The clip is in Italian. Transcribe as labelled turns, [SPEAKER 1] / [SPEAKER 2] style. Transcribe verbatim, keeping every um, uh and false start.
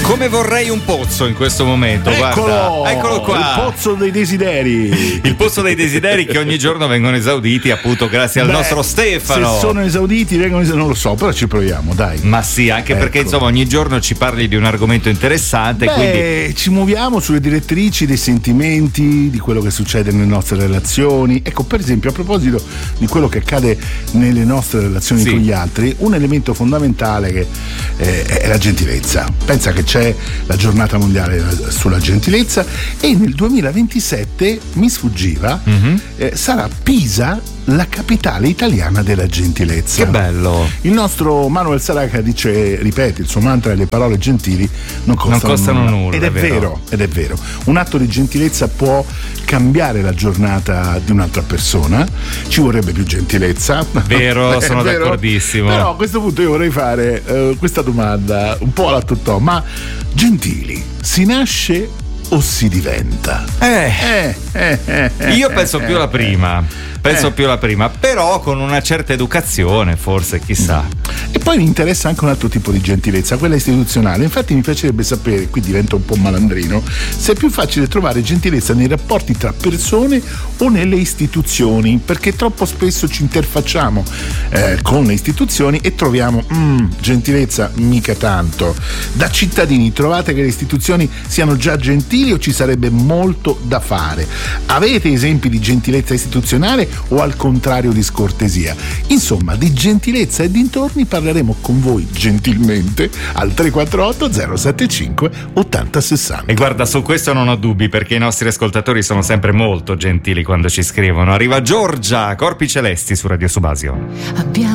[SPEAKER 1] Come vorrei un pozzo in questo momento.
[SPEAKER 2] Eccolo,
[SPEAKER 1] guarda, eccolo qua.
[SPEAKER 2] Il pozzo dei desideri.
[SPEAKER 1] Il pozzo dei desideri che ogni giorno vengono esauditi appunto grazie al
[SPEAKER 2] Beh,
[SPEAKER 1] nostro Stefano.
[SPEAKER 2] Se sono esauditi, vengono esauditi, non lo so, però ci proviamo, dai.
[SPEAKER 1] Ma sì, anche
[SPEAKER 2] ecco.
[SPEAKER 1] perché insomma ogni giorno ci parli di un argomento interessante.
[SPEAKER 2] Beh,
[SPEAKER 1] quindi
[SPEAKER 2] ci muoviamo sulle direttrici dei sentimenti, di quello che succede nelle nostre relazioni. Ecco, per esempio, a proposito di quello che accade nelle nostre relazioni
[SPEAKER 1] sì.
[SPEAKER 2] con gli altri, un elemento fondamentale che eh, è la gentilezza. Pensa che c'è la giornata mondiale sulla gentilezza e nel duemilaventisette, mi sfuggiva, mm-hmm. eh, sarà Pisa la capitale italiana della gentilezza.
[SPEAKER 1] Che bello!
[SPEAKER 2] Il nostro Manuel Saraca dice, ripete, il suo mantra: le parole gentili non costano,
[SPEAKER 1] non costano nulla. nulla.
[SPEAKER 2] Ed è vero. vero, ed è vero. Un atto di gentilezza può cambiare la giornata di un'altra persona. Ci vorrebbe più gentilezza.
[SPEAKER 1] Vero,
[SPEAKER 2] Beh,
[SPEAKER 1] sono
[SPEAKER 2] vero.
[SPEAKER 1] d'accordissimo.
[SPEAKER 2] Però a questo punto io vorrei fare uh, questa domanda un po' alla Totò: ma gentili si nasce o si diventa?
[SPEAKER 1] Eh,
[SPEAKER 2] eh, eh, eh, eh
[SPEAKER 1] io penso
[SPEAKER 2] eh,
[SPEAKER 1] più alla prima. Penso
[SPEAKER 2] eh.
[SPEAKER 1] più la prima, però con una certa educazione, forse, chissà.
[SPEAKER 2] E poi mi interessa anche un altro tipo di gentilezza, quella istituzionale. Infatti mi piacerebbe sapere, qui divento un po' malandrino, se è più facile trovare gentilezza nei rapporti tra persone o nelle istituzioni, perché troppo spesso ci interfacciamo eh, con le istituzioni e troviamo mm, gentilezza mica tanto. Da cittadini trovate che le istituzioni siano già gentili o ci sarebbe molto da fare? Avete esempi di gentilezza istituzionale o al contrario di scortesia? Insomma, di gentilezza e dintorni parleremo con voi gentilmente al tre quattro otto zero sette cinque ottanta sessanta.
[SPEAKER 1] E guarda, su questo non ho dubbi, perché i nostri ascoltatori sono sempre molto gentili quando ci scrivono. Arriva Giorgia, Corpi Celesti su Radio Subasio.
[SPEAKER 3] Abbiamo